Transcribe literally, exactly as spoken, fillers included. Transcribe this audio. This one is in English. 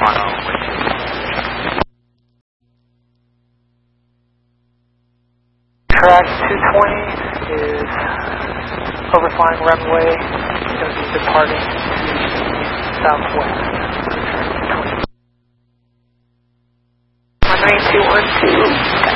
Toronto. Track two twenty is overflying runway. It's going to be departing to southwest. Runway two one two.